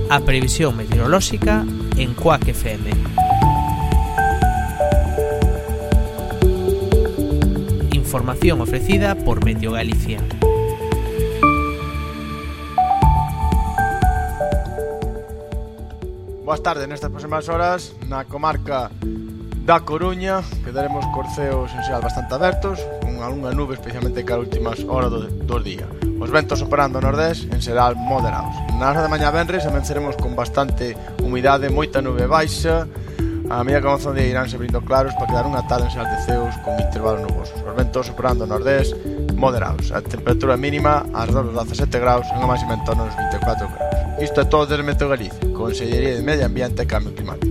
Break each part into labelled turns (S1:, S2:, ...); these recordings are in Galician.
S1: A previsión meteorolóxica en Cuac FM. Información ofrecida por Meteo Galicia.
S2: Boas tardes, nestas próximas horas na comarca da Coruña quedaremos corceos en xeral bastante abertos, con algunha nube especialmente cara as últimas horas do día. Os ventos operando nordés en xeral moderados. Na hora de mañá venres amenceremos con bastante humidade, moita nube baixa. A medida que avanza o día iránse abrindo claros para quedar unha tarde en xeral de ceos con intervalos nubosos. Os ventos operando nordés moderados. A temperatura mínima arredor dos 17 graus e unha máxima en torno aos 24 graus. Isto é todo desde Meteo Galicia, Consellería de Medio Ambiente e Cambio Climático.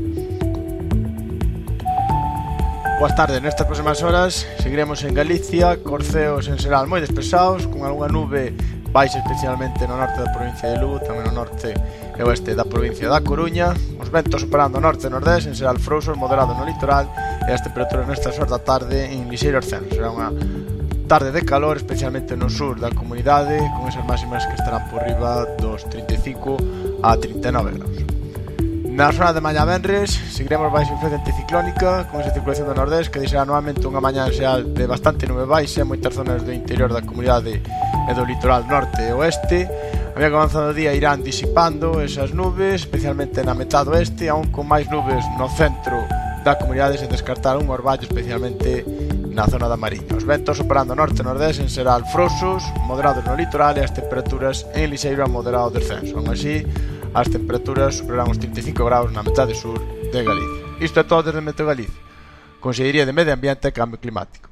S2: Boas tardes, nestas próximas horas seguiremos en Galicia, corceos en xeral moi despesados, con algunha nube baixa especialmente no norte da provincia de Lugo, tamén no norte e oeste da provincia da Coruña. Os ventos operando norte e nordés en xeral frouxos, moderados no litoral, e as temperaturas nestas horas da tarde en lixeiro ascenso. Será unha tarde de calor, especialmente no sur da comunidade, con esas máximas que estarán por riba dos 35 a 39 graus. Na zona de mañá venres seguiremos baixo influencia anticiclónica, con esa circulación do nordés que deixará novamente unha mañá xeral de bastante nube baixa en moitas zonas do interior da comunidade e do litoral norte e oeste. A medida que avanza o día irán disipando esas nubes, especialmente na metade oeste, aún con máis nubes no centro da comunidade, sen descartar un orballo especialmente na zona da Mariña. Os ventos operando norte e nordés en xeral frouxos, moderados no litoral, e as temperaturas en lixeiro a moderado descenso. Aún así, as temperaturas superarán os 35 graus na metade sur de Galicia. Isto é todo desde Meteo Galicia, Consellería de Medio Ambiente e Cambio Climático.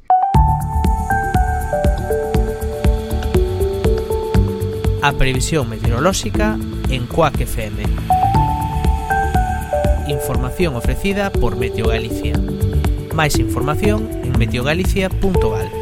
S1: A previsión meteorolóxica en Cuac FM. Información ofrecida por Meteo Galicia. Máis información en meteogalicia.gal.